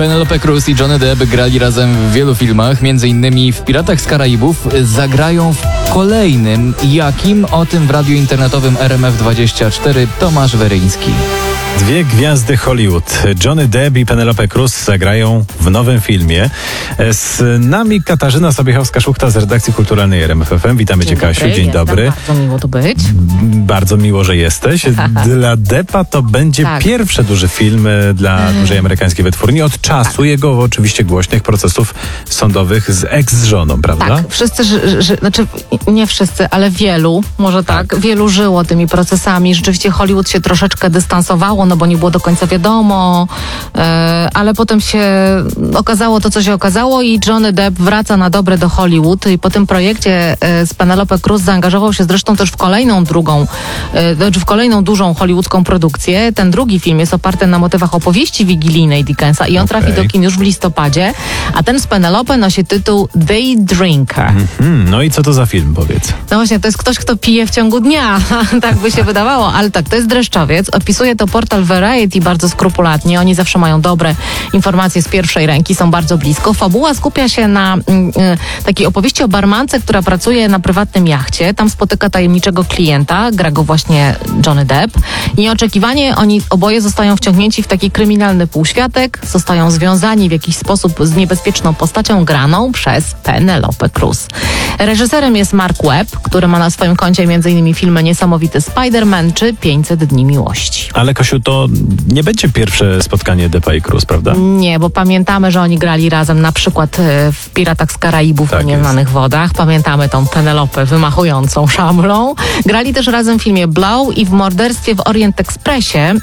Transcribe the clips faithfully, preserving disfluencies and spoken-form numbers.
Penelope Cruz i Johnny Depp grali razem w wielu filmach, między innymi w Piratach z Karaibów. Zagrają w kolejnym. Jakim? O tym w radiu internetowym R M F dwadzieścia cztery Tomasz Weryński. Dwie gwiazdy Hollywood, Johnny Depp i Penelope Cruz, zagrają w nowym filmie. Z nami Katarzyna Sobiechowska-Szuchta z redakcji kulturalnej R M F F M. Witamy Cię, Kasiu. Dzień dobry. Bardzo miło tu być. Bardzo miło, że jesteś. Dla Deppa to będzie tak. pierwszy duży film dla dużej amerykańskiej wytwórni od czasu tak. jego oczywiście głośnych procesów sądowych z ex-żoną, prawda? Tak, wszyscy, ży, ży, znaczy nie wszyscy, ale wielu, może tak, tak, wielu żyło tymi procesami. Rzeczywiście Hollywood się troszeczkę dystansowało, no bo nie było do końca wiadomo, e, ale potem się okazało to, co się okazało i Johnny Depp wraca na dobre do Hollywood i po tym projekcie e, z Penelope Cruz zaangażował się zresztą też w kolejną drugą, e, znaczy w kolejną dużą hollywoodzką produkcję. Ten drugi film jest oparty na motywach opowieści wigilijnej Dickensa i on okay. trafi do kin już w listopadzie, a ten z Penelope nosi tytuł Day Drinker. Mm-hmm. No i co to za film, powiedz? No właśnie, to jest ktoś, kto pije w ciągu dnia, tak by się wydawało, ale tak, to jest dreszczowiec. Opisuje to portal Variety bardzo skrupulatnie. Oni zawsze mają dobre informacje z pierwszej ręki, są bardzo blisko. Fabuła skupia się na y, takiej opowieści o barmance, która pracuje na prywatnym jachcie. Tam spotyka tajemniczego klienta, gra go właśnie Johnny Depp. I nieoczekiwanie oni oboje zostają wciągnięci w taki kryminalny półświatek, zostają związani w jakiś sposób z niebezpieczną postacią graną przez Penelope Cruz. Reżyserem jest Mark Webb, który ma na swoim koncie między innymi filmy Niesamowity Spider-Man czy pięćset dni miłości. Ale Kasiu, to nie będzie pierwsze spotkanie Deppa i Cruz, prawda? Nie, bo pamiętamy, że oni grali razem na przykład w Piratach z Karaibów tak w Nieznanych Wodach. Pamiętamy tą Penelopę wymachującą szablą. Grali też razem w filmie Blow i w Morderstwie w Orient Expressie. Mm,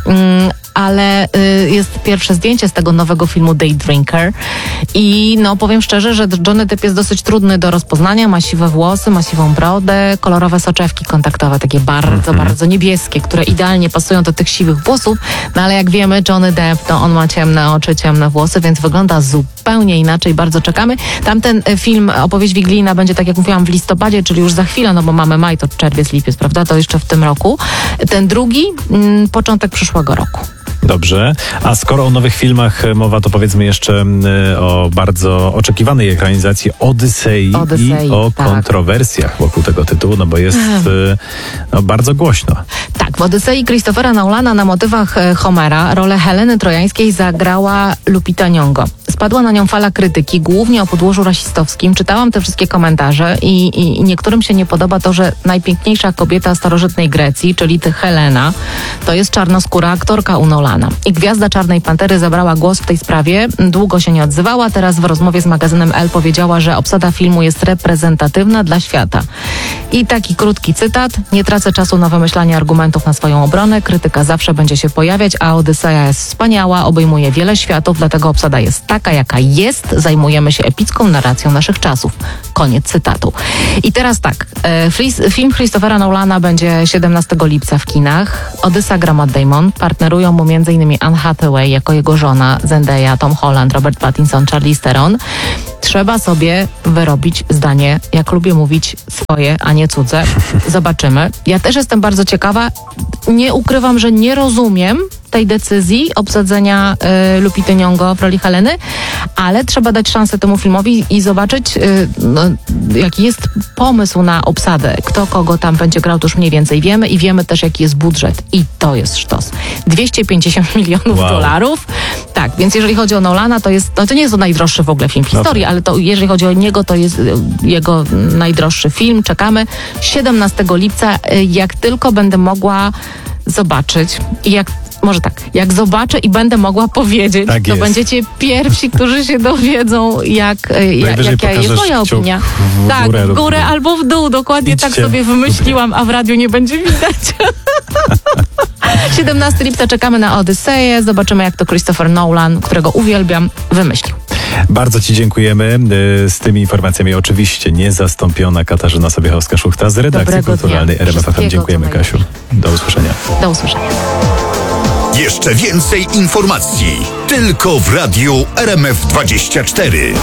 ale y, jest pierwsze zdjęcie z tego nowego filmu Day Drinker i no powiem szczerze, że Johnny Depp jest dosyć trudny do rozpoznania, ma siwe włosy, ma siwą brodę, kolorowe soczewki kontaktowe, takie bardzo, mm-hmm. bardzo niebieskie, które idealnie pasują do tych siwych włosów, no ale jak wiemy, Johnny Depp, to on ma ciemne oczy, ciemne włosy, więc wygląda zupełnie inaczej, bardzo czekamy. Tamten film, opowieść wigilijna, będzie, tak jak mówiłam, w listopadzie, czyli już za chwilę, no bo mamy maj, to czerwiec, lipiec, prawda, to jeszcze w tym roku. Ten drugi, mm, początek przyszłego roku. Dobrze, a skoro o nowych filmach mowa, to powiedzmy jeszcze y, o bardzo oczekiwanej ekranizacji Odysei, Odysei i o tak. kontrowersjach wokół tego tytułu, no bo jest y, no, bardzo głośno. Tak, w Odysei Christophera Nolana na motywach Homera rolę Heleny Trojańskiej zagrała Lupita Nyong'o. Spadła na nią fala krytyki, głównie o podłożu rasistowskim. Czytałam te wszystkie komentarze i, i, i niektórym się nie podoba to, że najpiękniejsza kobieta starożytnej Grecji, czyli ty Helena, to jest czarnoskóra aktorka u Nolana. I gwiazda Czarnej Pantery zabrała głos w tej sprawie. Długo się nie odzywała. Teraz w rozmowie z magazynem Elle powiedziała, że obsada filmu jest reprezentatywna dla świata. I taki krótki cytat. Nie tracę czasu na wymyślanie argumentów na swoją obronę. Krytyka zawsze będzie się pojawiać, a Odyseja jest wspaniała, obejmuje wiele światów, dlatego obsada jest taka, jaka jest. Zajmujemy się epicką narracją naszych czasów. Koniec cytatu. I teraz tak. E, film Christophera Nolana będzie siedemnastego lipca w kinach. Odysa gra Matt Damon. Partnerują mu między innymi Anne Hathaway jako jego żona, Zendaya, Tom Holland, Robert Pattinson, Charlize Theron. Trzeba sobie wyrobić zdanie, jak lubię mówić, swoje, a nie cudze. Zobaczymy. Ja też jestem bardzo ciekawa. Nie ukrywam, że nie rozumiem tej decyzji obsadzenia y, Lupity Nyong'o w roli Heleny, ale trzeba dać szansę temu filmowi i zobaczyć, y, no, jaki jest pomysł na obsadę. Kto kogo tam będzie grał, to już mniej więcej wiemy i wiemy też, jaki jest budżet. I to jest sztos. dwieście pięćdziesiąt milionów wow. dolarów. Tak, więc jeżeli chodzi o Nolana, to jest, no to nie jest to najdroższy w ogóle film w historii, okay. ale to jeżeli chodzi o niego, to jest jego najdroższy film. Czekamy siedemnastego lipca. Jak tylko będę mogła zobaczyć i jak Może tak, jak zobaczę i będę mogła powiedzieć, tak to jest. będziecie pierwsi, którzy się dowiedzą, jak, jak, jaka jest moja opinia. W tak, górę w górę albo w dół, dokładnie Idźcie. tak sobie wymyśliłam, a w radiu nie będzie widać. siedemnastego lipca czekamy na Odyseję, zobaczymy, jak to Christopher Nolan, którego uwielbiam, wymyślił. Bardzo Ci dziękujemy. Z tymi informacjami oczywiście niezastąpiona Katarzyna Sobiechowska-Szuchta z redakcji Dobrego kulturalnej R M F F M. Dziękujemy, Kasiu. Do usłyszenia. Do usłyszenia. Jeszcze więcej informacji tylko w radiu R M F dwadzieścia cztery.